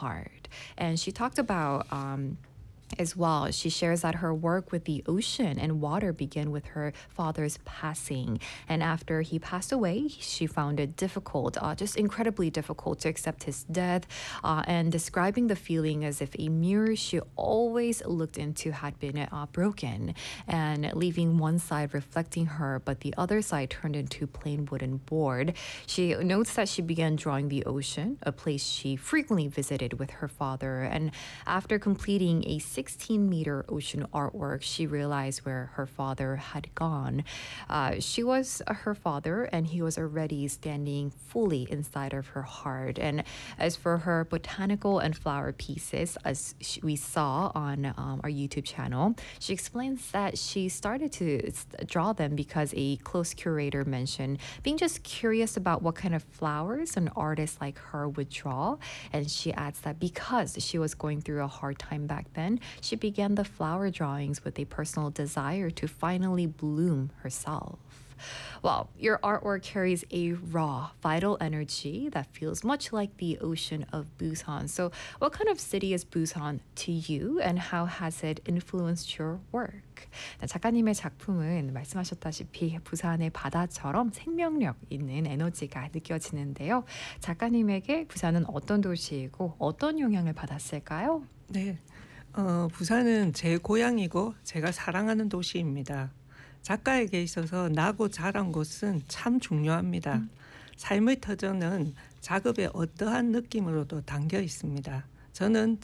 heart. And she talked about as well. She shares that her work with the ocean and water began with her father's passing. And after he passed away, she found it difficult, just incredibly difficult to accept his death, and describing the feeling as if a mirror she always looked into had been broken, and leaving one side reflecting her, but the other side turned into plain wooden board. She notes that she began drawing the ocean, a place she frequently visited with her father, and after completing a 16-meter ocean artwork, she realized where her father had gone. She was her father, and he was already standing fully inside of her heart. And as for her botanical and flower pieces, as we saw on our YouTube channel, she explains that she started to draw them because a close curator mentioned being just curious about what kind of flowers an artist like her would draw. And she adds that because she was going through a hard time back then, she began the flower drawings with a personal desire to finally bloom herself. Well, your artwork carries a raw, vital energy that feels much like the ocean of Busan. So, what kind of city is Busan to you, and how has it influenced your work? 작가님의 작품은 말씀하셨다시피 부산의 바다처럼 생명력 있는 에너지가 느껴지는데요. 작가님에게 부산은 어떤 도시이고 어떤 영향을 받았을까요? 네, 부산은 제 고향이고 제가 사랑하는 도시입니다. 작가에게 있어서 나고 자란 곳은 참 중요합니다. 삶의 터전은 작업의 어떠한 느낌으로도 담겨 있습니다. 저는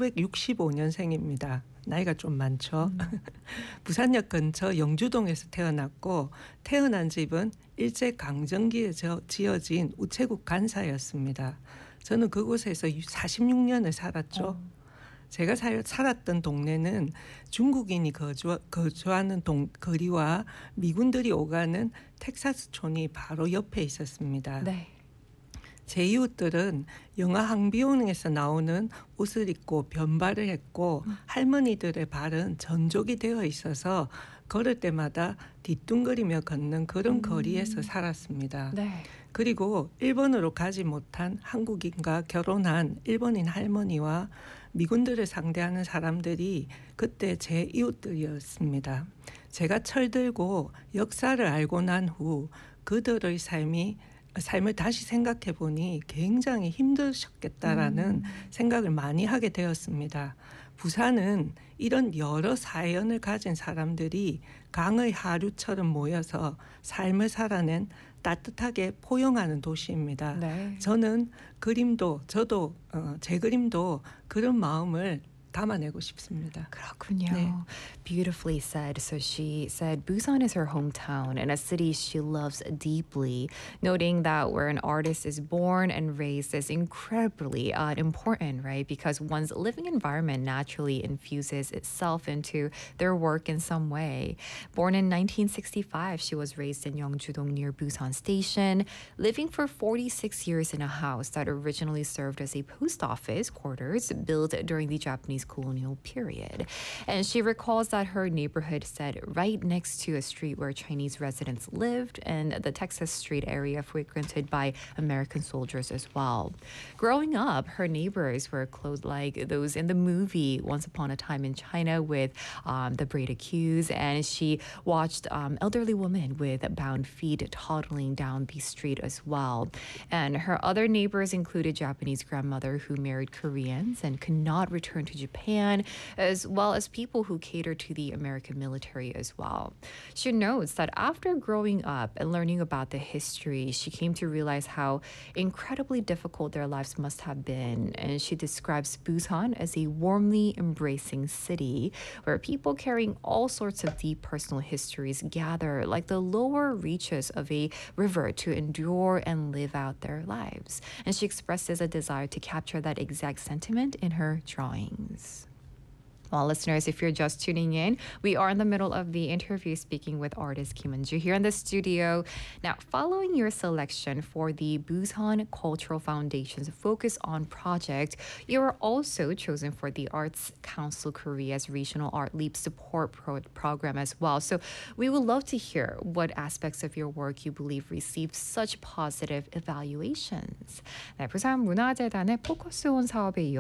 1965년생입니다. 나이가 좀 많죠. 부산역 근처 영주동에서 태어났고 태어난 집은 일제강점기에 지어진 우체국 간사였습니다. 저는 그곳에서 46년을 살았죠. 제가 살았던 동네는 중국인이 거주하는 거리와 미군들이 오가는 텍사스촌이 바로 옆에 있었습니다. 네. 제 이웃들은 영화 항비용에서 나오는 옷을 입고 변발을 했고 할머니들의 발은 전족이 되어 있어서 걸을 때마다 뒤뚱거리며 걷는 그런 거리에서 살았습니다. 네. 그리고 일본으로 가지 못한 한국인과 결혼한 일본인 할머니와 미군들을 상대하는 사람들이 그때 제 이웃들이었습니다. 제가 철들고 역사를 알고 난 후 그들의 삶을 다시 생각해 보니 굉장히 힘드셨겠다라는 생각을 많이 하게 되었습니다. 부산은 이런 여러 사연을 가진 사람들이 강의 하류처럼 모여서 삶을 살아낸 따뜻하게 포용하는 도시입니다. 네. 저도 제 그림도 그런 마음을 담아내고 싶습니다. 그렇군요. 네. Beautifully said. So she said Busan is her hometown and a city she loves deeply, noting that where an artist is born and raised is incredibly important, right? Because one's living environment naturally infuses itself into their work in some way. Born in 1965, she was raised in Yeongjudong near Busan Station, living for 46 years in a house that originally served as a post office quarters built during the Japanese colonial period. And she recalls that her neighborhood sat right next to a street where Chinese residents lived and the Texas Street area frequented by American soldiers as well. Growing up, her neighbors were clothed like those in the movie Once Upon a Time in China with the braided queues, and she watched elderly women with bound feet toddling down the street as well. And her other neighbors included Japanese grandmother who married Koreans and could not return to Japan, as well as people who cater to the American military as well. She notes that after growing up and learning about the history, she came to realize how incredibly difficult their lives must have been. And she describes Busan as a warmly embracing city where people carrying all sorts of deep personal histories gather like the lower reaches of a river to endure and live out their lives. And she expresses a desire to capture that exact sentiment in her drawings. Well, listeners, if you're just tuning in, we are in the middle of the interview speaking with artist Kim Eun-ju here in the studio. Now, following your selection for the Busan Cultural Foundation's Focus On project, you were also chosen for the Arts Council Korea's Regional Art Leap Support Program as well. So we would love to hear what aspects of your work you believe received such positive evaluations. 네, 부산문화재단의 포커스온 사업에 이어